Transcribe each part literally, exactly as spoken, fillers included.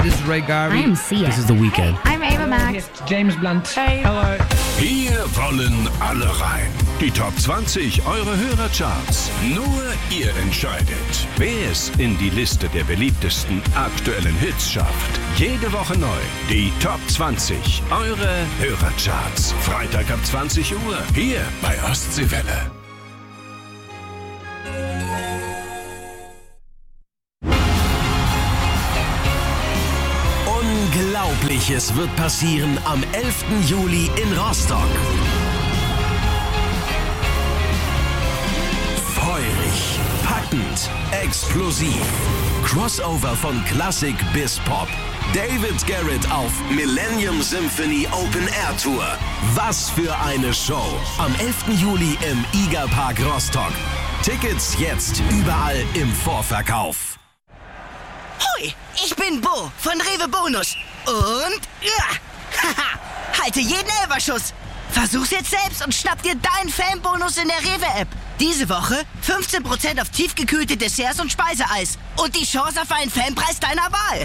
this is Ray Garvey. I'm Sia. This is The Weeknd. I'm Ava Max. It's James Blunt. Hey. Hello. Hier wollen alle rein. Die Top zwanzig eure Hörercharts. Nur ihr entscheidet, wer es in die Liste der beliebtesten aktuellen Hits schafft. Jede Woche neu. Die Top zwanzig eure Hörercharts. Freitag ab zwanzig Uhr. Hier bei Ostseewelle. Unglaubliches wird passieren am elften Juli in Rostock. Feurig, packend, explosiv. Crossover von Klassik bis Pop. David Garrett auf Millennium Symphony Open Air Tour. Was für eine Show. Am elften Juli im Iga Park Rostock. Tickets jetzt überall im Vorverkauf. Hoi, ich bin Bo von Rewe Bonus. Und ja, haha, halte jeden Elferschuss. Versuch's jetzt selbst und schnapp dir deinen Fanbonus in der Rewe-App. Diese Woche fünfzehn Prozent auf tiefgekühlte Desserts und Speiseeis. Und die Chance auf einen Fanpreis deiner Wahl.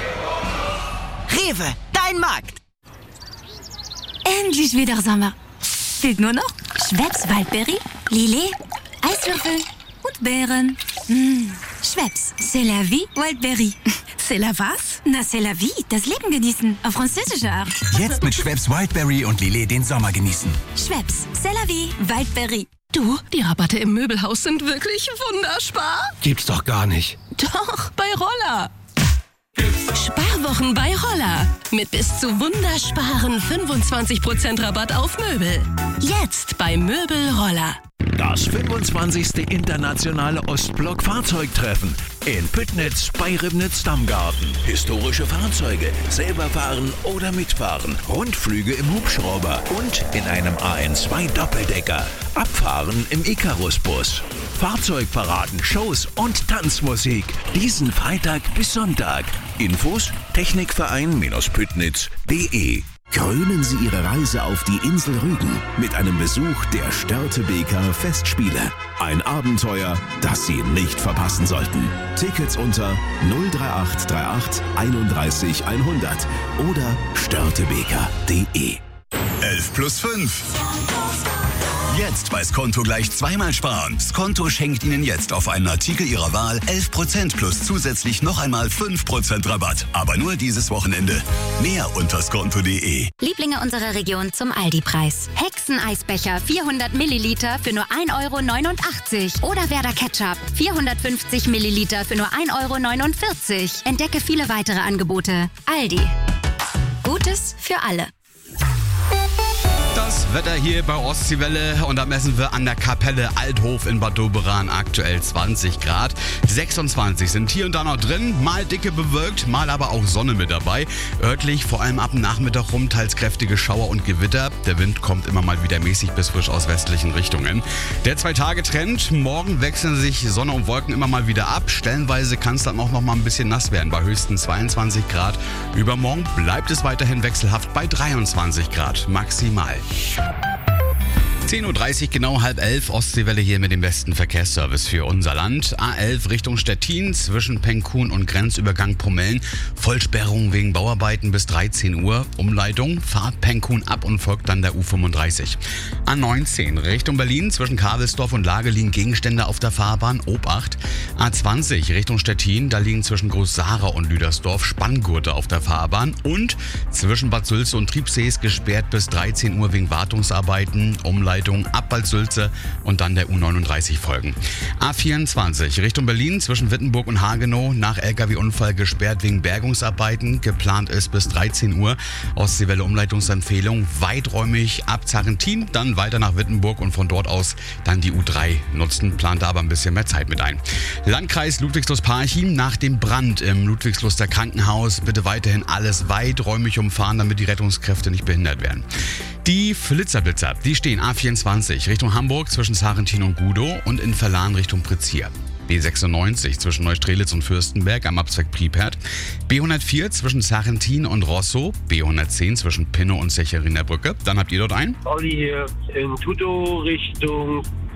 Rewe, dein Markt. Endlich wieder Sommer. Fehlt nur noch Schweppes Waldbeere, Lillet, Eiswürfel und Beeren. Mmh. Schweppes, c'est la vie, Wildberry. C'est la was? Na, c'est la vie, das Leben genießen, auf französische Art. Jetzt mit Schweppes Wildberry und Lillet den Sommer genießen. Schweppes, c'est la vie, Wildberry. Du, die Rabatte im Möbelhaus sind wirklich wunderspar. Gibt's doch gar nicht. Doch, bei Roller. Sparwochen bei Roller. Mit bis zu wundersparen fünfundzwanzig Prozent Rabatt auf Möbel. Jetzt bei Möbel Roller. Das fünfundzwanzigste internationale Ostblock-Fahrzeugtreffen in Püttnitz bei Ribnitz-Dammgarten. Historische Fahrzeuge, selber fahren oder mitfahren, Rundflüge im Hubschrauber und in einem A N zwei Doppeldecker. Abfahren im Icarus-Bus. Fahrzeugparaden, Shows und Tanzmusik. Diesen Freitag bis Sonntag. Infos technikverein-püttnitz punkt de. Krönen Sie Ihre Reise auf die Insel Rügen mit einem Besuch der Störtebeker Festspiele. Ein Abenteuer, das Sie nicht verpassen sollten. Tickets unter null drei acht drei acht einunddreißig hundert oder störtebeker punkt de. elf plus fünf. Jetzt bei Skonto gleich zweimal sparen. Skonto schenkt Ihnen jetzt auf einen Artikel Ihrer Wahl elf Prozent plus zusätzlich noch einmal fünf Prozent Rabatt. Aber nur dieses Wochenende. Mehr unter skonto punkt de. Lieblinge unserer Region zum Aldi-Preis. Hexeneisbecher vierhundert Milliliter für nur ein Euro neunundachtzig. Oder Werder Ketchup vierhundertfünfzig Milliliter für nur ein Euro neunundvierzig. Entdecke viele weitere Angebote. Aldi. Gutes für alle. Das Wetter hier bei Ostseewelle und da messen wir an der Kapelle Althof in Bad Doberan aktuell zwanzig Grad. sechsundzwanzig sind hier und da noch drin, mal dicke bewölkt, mal aber auch Sonne mit dabei. Örtlich vor allem ab dem Nachmittag rum teils kräftige Schauer und Gewitter. Der Wind kommt immer mal wieder mäßig bis frisch aus westlichen Richtungen. Der Zwei-Tage-Trend, morgen wechseln sich Sonne und Wolken immer mal wieder ab. Stellenweise kann es dann auch noch mal ein bisschen nass werden bei höchstens zweiundzwanzig Grad. Übermorgen bleibt es weiterhin wechselhaft bei dreiundzwanzig Grad maximal. zehn Uhr dreißig, genau halb elf, Ostseewelle hier mit dem besten Verkehrsservice für unser Land. A elf Richtung Stettin zwischen Penkun und Grenzübergang Promellen. Vollsperrung wegen Bauarbeiten bis dreizehn Uhr. Umleitung, Fahrt Penkun ab und folgt dann der U fünfunddreißig. A neunzehn Richtung Berlin zwischen Kabelsdorf und Lage liegen Gegenstände auf der Fahrbahn. Obacht. A zwanzig Richtung Stettin, da liegen zwischen Groß-Sahra und Lüdersdorf Spanngurte auf der Fahrbahn. Und zwischen Bad Sülze und Triebsees gesperrt bis dreizehn Uhr wegen Wartungsarbeiten. Umleitung ab Bad Sülze und dann der U neununddreißig folgen. A vierundzwanzig Richtung Berlin zwischen Wittenburg und Hagenow nach L K W-Unfall gesperrt wegen Bergungsarbeiten. Geplant ist bis dreizehn Uhr. Ostseewelle Umleitungsempfehlung weiträumig ab Zarrentin, dann weiter nach Wittenburg und von dort aus dann die U drei nutzen. Plant da aber ein bisschen mehr Zeit mit ein. Landkreis Ludwigslust-Parchim nach dem Brand im Ludwigsluster Krankenhaus bitte weiterhin alles weiträumig umfahren, damit die Rettungskräfte nicht behindert werden. Die Flitzerblitzer, die stehen A vierundzwanzig Richtung Hamburg zwischen Sarrentin und Gudow und in Verlan Richtung Prizier. B sechsundneunzig zwischen Neustrelitz und Fürstenberg am Abzweig Priepert. B hundertvier zwischen Sarrentin und Rosso. B hundertzehn zwischen Pinnow und Secheriner Brücke. Dann habt ihr dort einen. Olli hier in Tutow Richtung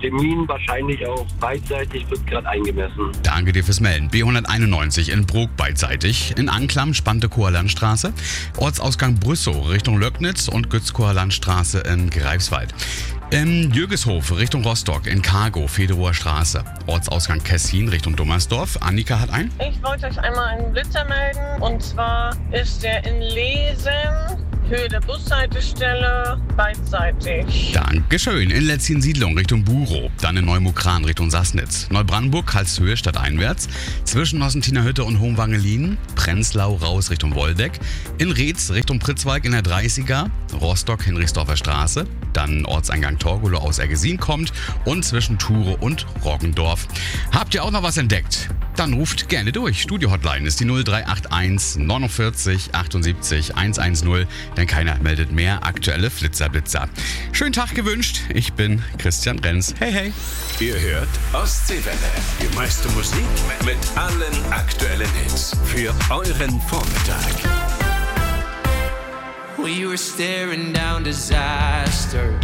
Termin wahrscheinlich auch beidseitig, wird gerade eingemessen. Danke dir fürs Melden. B hunderteinundneunzig in Brok beidseitig. In Anklam Spandauer Landstraße. Ortsausgang Brüssow Richtung Löcknitz und Gützkower Landstraße in Greifswald. In Jürgeshof Richtung Rostock, in Cargo, Federower Straße. Ortsausgang Kessin Richtung Dummersdorf. Annika hat einen. Ich wollte euch einmal einen Blitzer melden. Und zwar ist der in Lesen, Höhe der Bushaltestelle, beidseitig. Dankeschön. In Letzchen-Siedlung Richtung Burow. Dann in Neumukran Richtung Sassnitz. Neubrandenburg, Karlshöhe stadteinwärts. Zwischen Nossentiner-Hütte und Hohenwangelin. Prenzlau raus Richtung Woldeck. In Reetz Richtung Pritzwalk in der dreißiger. Rostock, Hinrichsdorfer Straße. Dann Ortseingang Torgelow aus Ergesin kommt. Und zwischen Ture und Roggendorf. Habt ihr auch noch was entdeckt? Dann ruft gerne durch. Studio-Hotline ist die null drei acht eins neunundvierzig achtundsiebzig hundertzehn, denn keiner meldet mehr aktuelle Flitzer-Blitzer. Schönen Tag gewünscht. Ich bin Christian Renz. Hey, hey. Ihr hört Ostseewelle. Die meiste Musik mit allen aktuellen Hits für euren Vormittag. We were staring down disaster.